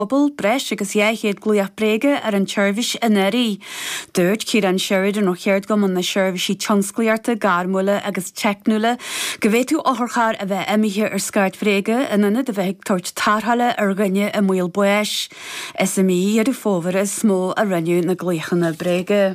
Bobl breis agus héad glúach bréige ar an tseirbhís in éirí. Dúirt Ciarán Sheridan ó cheart go man na seirbhísí tionsclaíarta garmúla agus teicnúla go bhfuil tú áthchar a bheith imithe ar scaart bréige in inad a bheith tuairt tarthaile ar rinne a muil buis. Is a mí ar fómhar is smó a rinne na gluochanna bréige.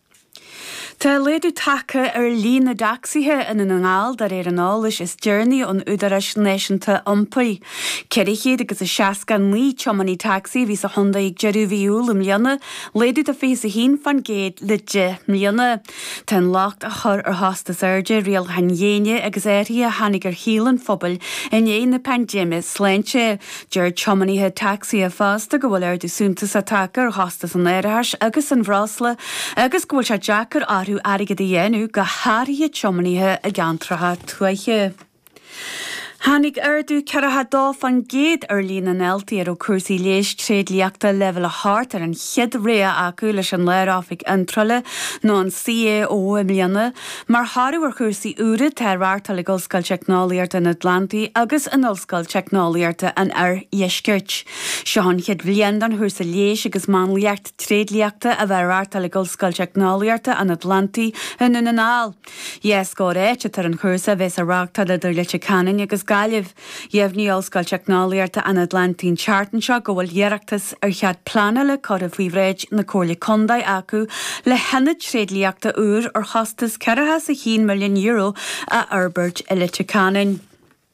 Tá léadú tacha ar lína daxithe in an ngáil dar an ális is journey an údaras náisiúnta iompaí. Ceirichéad agus a 60 lí teomaní taxi ví a Honda ag jeú bhíúil mlíana, léadú a fés a hín fan géad le 10 mlíana. Tá lácht a chur ar hostas airde rial hanéine agus éirí a hanig ar hílan phobal in éon na pandéime sléinte. Deir teomaníthe taxi a fásta go bhfuil airdu súntas a taca ar hostas an éireas agus an bhrásla agus gúil se Jackar áthú aige de dhéanú go háirithe teomaníthe a gceantratha tuaiche. Hannig ardú cearatha dá fan géad ar lína neltaí ar ó cuasaí léis tréadlíochta level a hart ar an chiad réa acu leis an léireáfik introlle nó an CAO mlíana, mar háú ar cuasaí úra tá ráirtal ag ollscoil teicneolaíarta in Atlantaí agus an ollscoil teicneolaíarta an ar iascairt. Seán chiad bhliain an thusa léis agus manlíocht tréadlíochta a bheith ráirtal ag ollscoil teicneolaíarta an Atlantaí in anál. Yes go réite tar an chusa bheits a ráirtal idir leite canin agus Galibh, Jevní ollscoil teicneolaíarta an Atlantín chartan seo go bhfuil dhearachtas ar chead plana le cor a bhuiimhréid na cóirla condaid acu le hena tréadlíochta úr ar chostas cearatha €1 milliún a Herbert Ilitikanin.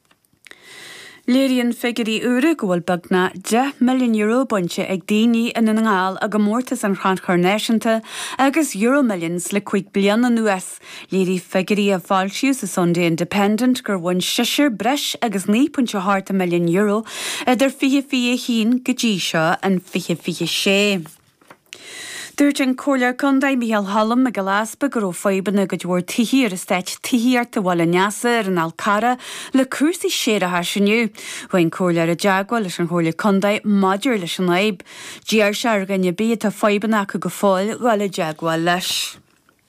Léiríonn figurí úra go bhfuil bagna €10 milliún bunte ag daoine in an ngáil a go mórtas an chranchar náisiúnta agus €millions le 5 bliain an US. Léirí figurí a fáilsiú sa Sunday Independent gur bhain siir breis agus €9.8 milliún idir 25 go dtí seo an 26. Dúirt an cóilear condaid Micheál Hallam a Galaspa gur ó fáibanna go dúir tithí ar istéit tithíart a bhile neasa ar an Alcara le cuasaí séirethe sinniu. Bhain cóilear a deagháil leis an chóilear condaid maidir leis an aib. Díar se ar gannne bíad a fáibanna acu go fáil bhile deagháil leis.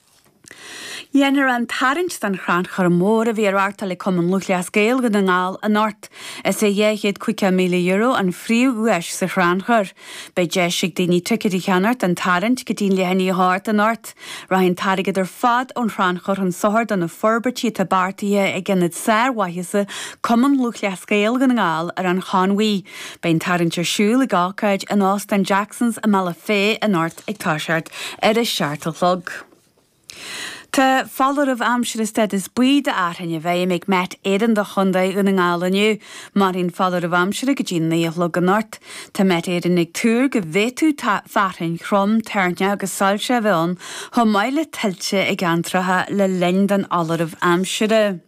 Dhéanaar an tarint den chranchar mór a bhí arta le cum an luchleas gael go an ngáil an ort. Is é €50 milliún an phríú uais sa chranchar. Bei deisig daoine tucadí cheanart an tarint go dtíon le henní háart an ort. Rahinn tarigad ar fad ón chranchar an sohar an na forbertí a bartaíthe ag gannad sár waithisa cum an luchleas gael go an ngáil ar an chanuí. Bein tarint ar siúil a gácaid an Austin Jacksons a mala fé an ort ag táisiart ar is seartalog. Tá fálar of amsir istead is buid a airthaine bheith meid met éan do chundaid in an ngáilaniu, mar hín fálar of amsir go dtí naomhlog an ort. Tá met éan ag túr go bhéú farthain chrom teirne agus sáilte bheón tho maile tiltte ag gceantratha le linn an fálar of amsire.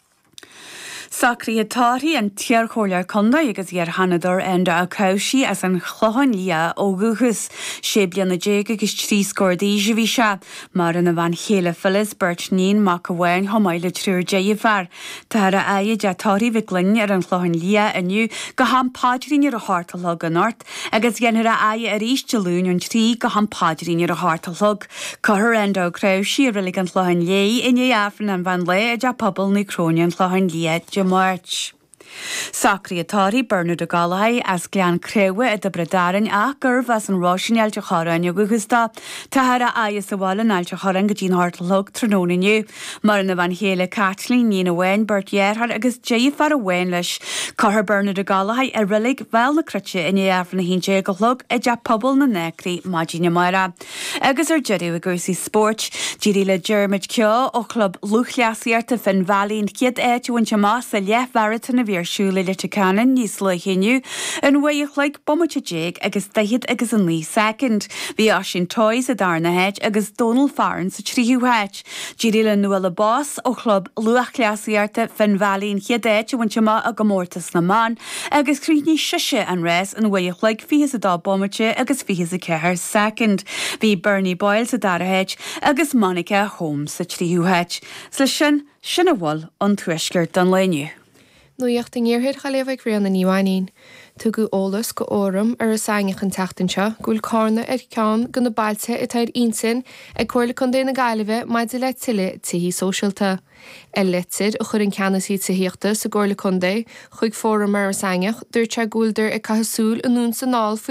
Sacrí atáí an tíar chóilear condaid agus ar hanador enda a cauí as an chlohan lia ó guchas sé blianana 10 agus 3 scordíise bhí se, mar in a bhain chéile Phyllis Birch níon mac a bhhain thomáile trúr déifar. Tá a aige deatáí bhí glinn ar an chlohan lia iniu go hampáidirín ar a hátalog an ort, agus gheanar a aige a ríis de lún an trí go hampáidirín ar a hátalog. Cothar enda ó cauí a rilig an chlohan lé iné afran an bhain le a de pobl na cróne an chlohan lia March. Sacrí atáí Bernard a Galahai as glean crewe a de bredarin a gurb as an Rosin de choran jo gugusta, Tahara aia sa wala nalcha choran go dín hartlog tróniniu, mar in a van héle Kathleen Nina Wen Bert Yerhard agus Jayfar a Wen leis, Cothar Bernard a Galahai a rilig vel na crutche in éafran na hín log a ja pobl na necri Magina Mara. Agus jedu a gursi sport, Jiri le Jermid Kyo o club Luchliasiarta Fin Valley in Kied Etuin Chamas a Lief Varriton a Vir Siúla le canan níos le chéniu an bhaíoch le bommate déag agus daiad agus an lí second. Bhí as sin toys a darna heit agus Donald Farran sa tríú heit. Díri le nua le bás ó club Luachliasiarta Fin Valley in Chiadéit a bhaintama a gomórtas na man agus críní siise an res an bhaíoch le fihas a dá bommate agus fihas a ceir second. Bhí Bernie Boyle sa dar heit agus Monica Holmes sa tríú heit. Sla sin a bhil an tuisgurt an leniu. Nuíocht an ggéirthid chaléomh ag rian na níomhaín. Tugu ólas go óram ar a saingach an teachtainse, gúil cána ar ceann go na bailte i tair insin ag cuirla chun déna gaiileh maidide le tuile tihí sóisialta. Litir a chur an ceanasí taíochta sa gcóirla chundé, chuig fóram ar a saingach, dúirt se gúildir ag caithsúil an nún san nál